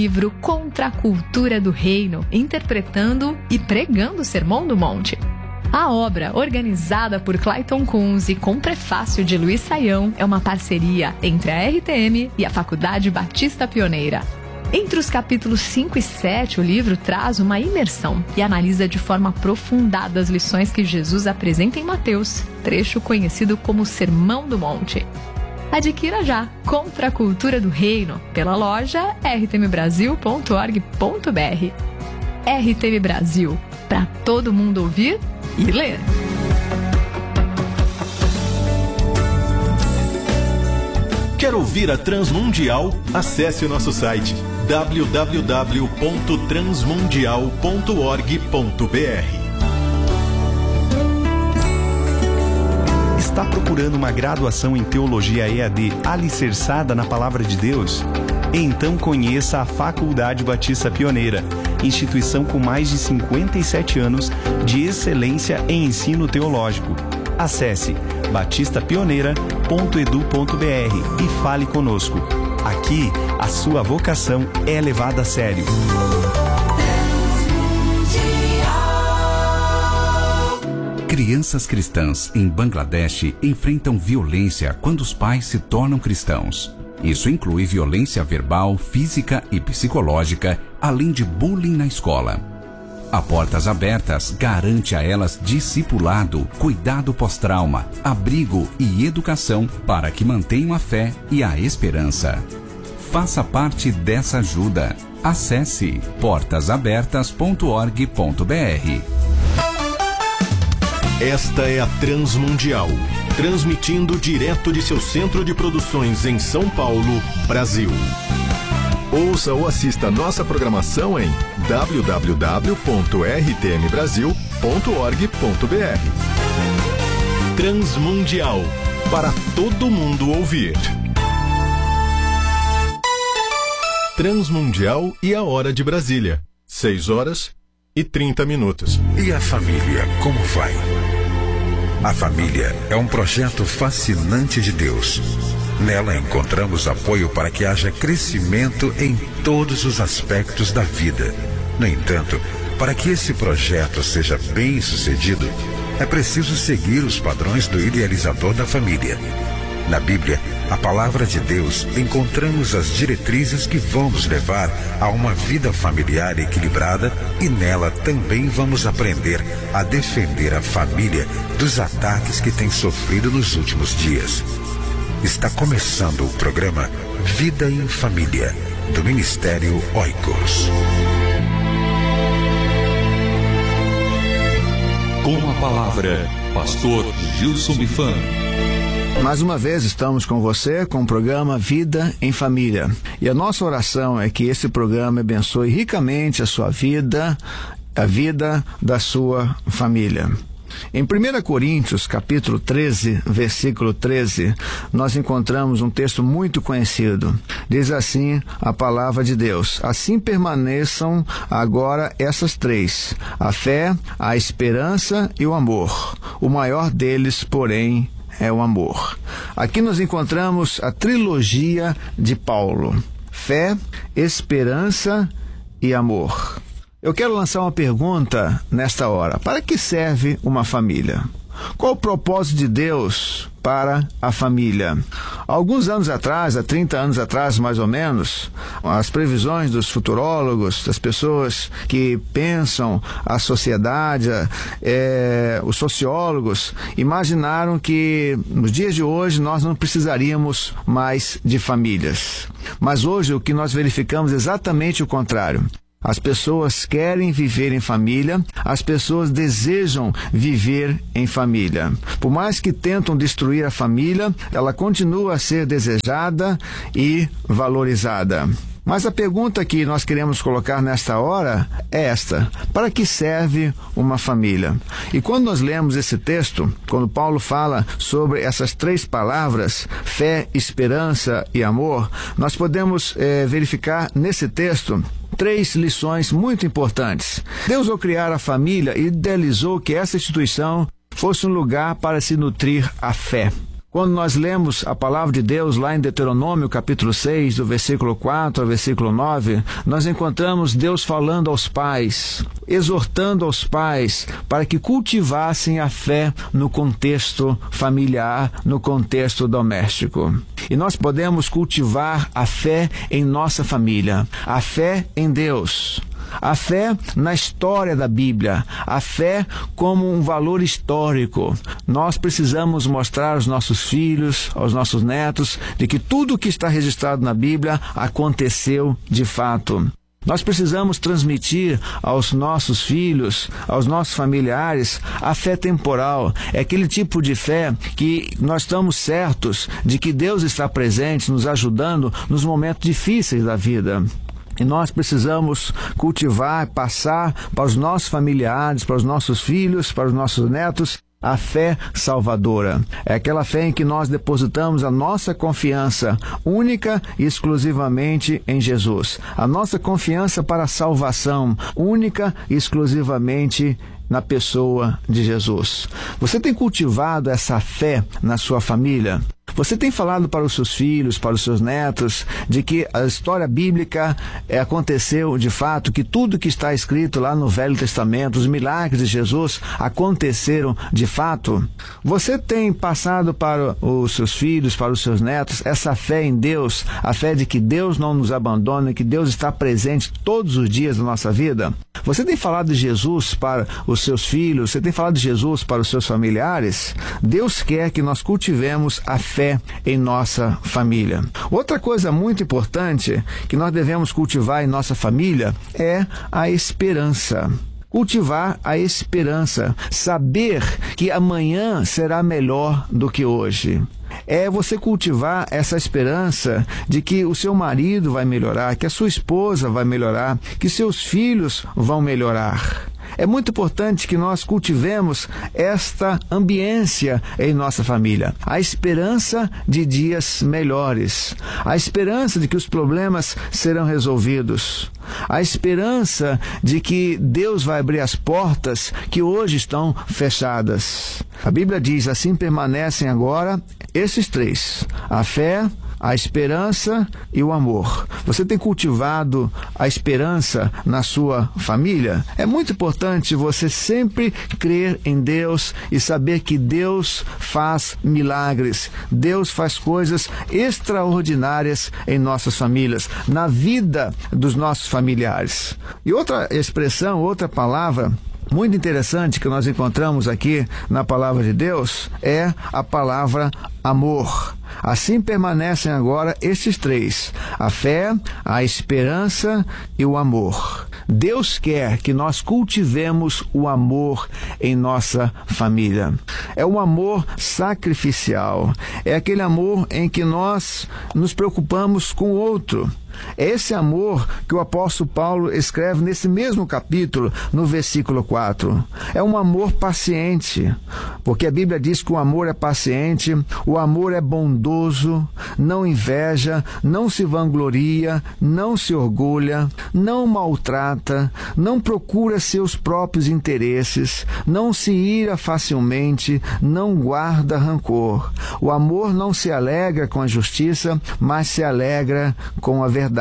livro Contra a Cultura do Reino, interpretando e pregando o Sermão do Monte. A obra, organizada por Clayton Kunze com prefácio de Luiz Saião, é uma parceria entre a RTM e a Faculdade Batista Pioneira. Entre os capítulos 5 e 7, o livro traz uma imersão e analisa de forma aprofundada as lições que Jesus apresenta em Mateus, trecho conhecido como Sermão do Monte. Adquira já Contra a Cultura do Reino pela loja rtmbrasil.org.br. RTM Brasil, para todo mundo ouvir e ler. Quer ouvir a Transmundial? Acesse o nosso site www.transmundial.org.br. Está procurando uma graduação em Teologia EAD alicerçada na Palavra de Deus? Então conheça a Faculdade Batista Pioneira, instituição com mais de 57 anos de excelência em ensino teológico. Acesse batistapioneira.edu.br e fale conosco. Aqui, a sua vocação é levada a sério. Crianças cristãs em Bangladesh enfrentam violência quando os pais se tornam cristãos. Isso inclui violência verbal, física e psicológica, além de bullying na escola. A Portas Abertas garante a elas discipulado, cuidado pós-trauma, abrigo e educação para que mantenham a fé e a esperança. Faça parte dessa ajuda. Acesse portasabertas.org.br. Esta é a Transmundial, transmitindo direto de seu centro de produções em São Paulo, Brasil. Ouça ou assista nossa programação em www.rtmbrasil.org.br. Transmundial, para todo mundo ouvir. Transmundial e a hora de Brasília, 6h30. E a família, como vai? A família é um projeto fascinante de Deus. Nela encontramos apoio para que haja crescimento em todos os aspectos da vida. No entanto, para que esse projeto seja bem sucedido, é preciso seguir os padrões do idealizador da família. Na Bíblia, a palavra de Deus, encontramos as diretrizes que vão nos levar a uma vida familiar equilibrada e nela também vamos aprender a defender a família dos ataques que tem sofrido nos últimos dias. Está começando o programa Vida em Família, do Ministério Oikos. Com a palavra, Pastor Gilson Bifan. Mais uma vez estamos com você com o programa Vida em Família. E a nossa oração é que esse programa abençoe ricamente a sua vida, a vida da sua família. Em 1 Coríntios, capítulo 13, versículo 13, nós encontramos um texto muito conhecido. Diz assim a palavra de Deus: assim permaneçam agora essas três: a fé, a esperança e o amor. O maior deles, porém, é o amor. Aqui nós encontramos a trilogia de Paulo: fé, esperança e amor. Eu quero lançar uma pergunta nesta hora. Para que serve uma família? Qual o propósito de Deus para a família? Há alguns anos atrás, há 30 anos atrás mais ou menos, as previsões dos futurólogos, das pessoas que pensam a sociedade, os sociólogos, imaginaram que nos dias de hoje nós não precisaríamos mais de famílias. Mas hoje o que nós verificamos é exatamente o contrário. As pessoas querem viver em família, as pessoas desejam viver em família. Por mais que tentam destruir a família, ela continua a ser desejada e valorizada. Mas a pergunta que nós queremos colocar nesta hora é esta: para que serve uma família? E quando nós lemos esse texto, quando Paulo fala sobre essas três palavras, fé, esperança e amor, nós podemos verificar nesse texto três lições muito importantes. Deus, ao criar a família, idealizou que essa instituição fosse um lugar para se nutrir a fé. Quando nós lemos a palavra de Deus lá em Deuteronômio, capítulo 6, do versículo 4 ao versículo 9, nós encontramos Deus falando aos pais, exortando aos pais para que cultivassem a fé no contexto familiar, no contexto doméstico. E nós podemos cultivar a fé em nossa família, a fé em Deus. A fé na história da Bíblia, a fé como um valor histórico. Nós precisamos mostrar aos nossos filhos, aos nossos netos, de que tudo o que está registrado na Bíblia aconteceu de fato. Nós precisamos transmitir aos nossos filhos, aos nossos familiares, a fé temporal. É aquele tipo de fé que nós estamos certos de que Deus está presente, nos ajudando nos momentos difíceis da vida. E nós precisamos cultivar, passar para os nossos familiares, para os nossos filhos, para os nossos netos, a fé salvadora. É aquela fé em que nós depositamos a nossa confiança única e exclusivamente em Jesus. A nossa confiança para a salvação única e exclusivamente na pessoa de Jesus. Você tem cultivado essa fé na sua família? Você tem falado para os seus filhos, para os seus netos, de que a história bíblica aconteceu de fato, que tudo que está escrito lá no Velho Testamento, os milagres de Jesus aconteceram de fato? Você tem passado para os seus filhos, para os seus netos, essa fé em Deus, a fé de que Deus não nos abandona, que Deus está presente todos os dias da nossa vida? Você tem falado de Jesus para os seus filhos? Você tem falado de Jesus para os seus familiares? Deus quer que nós cultivemos a fé em nossa família. Outra coisa muito importante que nós devemos cultivar em nossa família é a esperança. Cultivar a esperança, saber que amanhã será melhor do que hoje. É você cultivar essa esperança de que o seu marido vai melhorar, que a sua esposa vai melhorar, que seus filhos vão melhorar. É muito importante que nós cultivemos esta ambiência em nossa família. A esperança de dias melhores. A esperança de que os problemas serão resolvidos. A esperança de que Deus vai abrir as portas que hoje estão fechadas. A Bíblia diz, assim permanecem agora esses três: a fé, a esperança e o amor. Você tem cultivado a esperança na sua família? É muito importante você sempre crer em Deus e saber que Deus faz milagres. Deus faz coisas extraordinárias em nossas famílias, na vida dos nossos familiares. E outra expressão, outra palavra muito interessante que nós encontramos aqui na palavra de Deus é a palavra amor. Assim permanecem agora estes três: a fé, a esperança e o amor. Deus quer que nós cultivemos o amor em nossa família. É um amor sacrificial. É aquele amor em que nós nos preocupamos com o outro. É esse amor que o apóstolo Paulo escreve nesse mesmo capítulo, no versículo 4. É um amor paciente, porque a Bíblia diz que o amor é paciente, o amor é bondoso, não inveja, não se vangloria, não se orgulha, não maltrata, não procura seus próprios interesses, não se ira facilmente, não guarda rancor. O amor não se alegra com a justiça, mas se alegra com a verdade.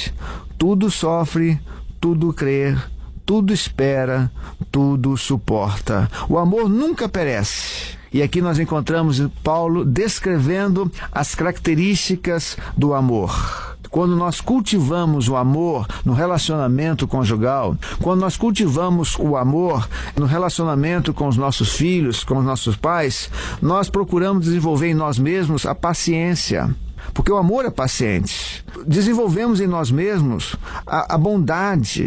Tudo sofre, tudo crê, tudo espera, tudo suporta. O amor nunca perece. E aqui nós encontramos Paulo descrevendo as características do amor. Quando nós cultivamos o amor no relacionamento conjugal, quando nós cultivamos o amor no relacionamento com os nossos filhos, com os nossos pais, nós procuramos desenvolver em nós mesmos a paciência. Porque o amor é paciente. Desenvolvemos em nós mesmos a bondade,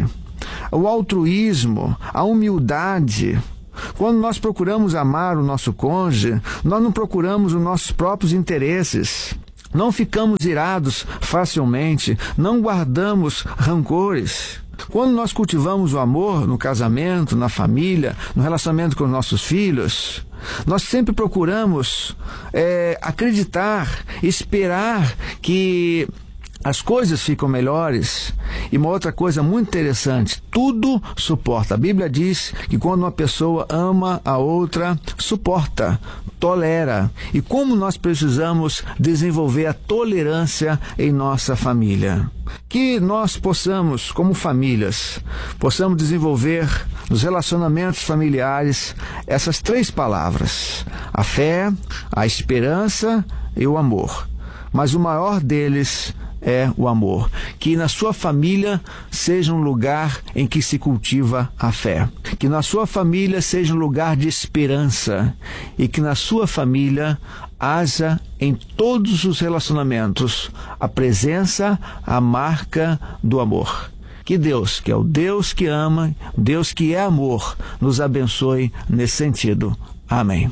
o altruísmo, a humildade. Quando nós procuramos amar o nosso cônjuge, nós não procuramos os nossos próprios interesses. Não ficamos irados facilmente, não guardamos rancores. Quando nós cultivamos o amor no casamento, na família, no relacionamento com os nossos filhos, nós sempre procuramos acreditar, esperar que as coisas ficam melhores. E uma outra coisa muito interessante, tudo suporta. A Bíblia diz que quando uma pessoa ama a outra, suporta, tolera. E como nós precisamos desenvolver a tolerância em nossa família. Que nós possamos, como famílias, possamos desenvolver nos relacionamentos familiares essas 3 palavras: a fé, a esperança e o amor. Mas o maior deles é o amor. Que na sua família seja um lugar em que se cultiva a fé. Que na sua família seja um lugar de esperança. E que na sua família haja em todos os relacionamentos a presença, a marca do amor. Que Deus, que é o Deus que ama, Deus que é amor, nos abençoe nesse sentido. Amém.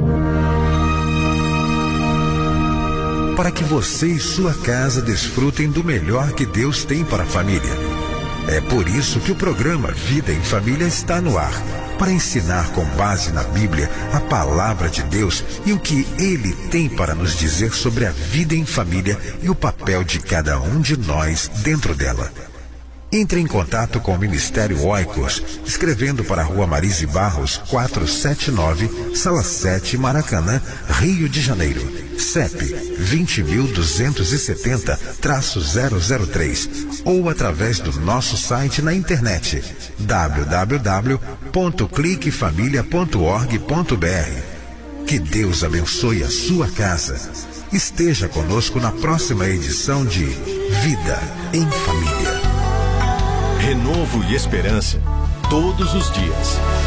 Para que você e sua casa desfrutem do melhor que Deus tem para a família. É por isso que o programa Vida em Família está no ar, para ensinar com base na Bíblia a palavra de Deus e o que Ele tem para nos dizer sobre a vida em família e o papel de cada um de nós dentro dela. Entre em contato com o Ministério Oikos, escrevendo para a Rua Marise Barros, 479, Sala 7, Maracanã, Rio de Janeiro. CEP 20.270-003 ou através do nosso site na internet www.cliquefamilia.org.br. Que Deus abençoe a sua casa. Esteja conosco na próxima edição de Vida em Família. Renovo e esperança todos os dias.